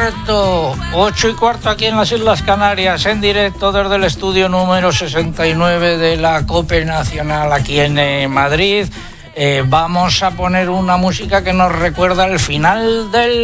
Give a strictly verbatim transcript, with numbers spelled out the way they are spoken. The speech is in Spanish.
cuarto, ocho y cuarto aquí en las Islas Canarias, en directo desde el estudio número sesenta y nueve de la COPE Nacional aquí en eh, Madrid. Eh, vamos a poner una música que nos recuerda el final del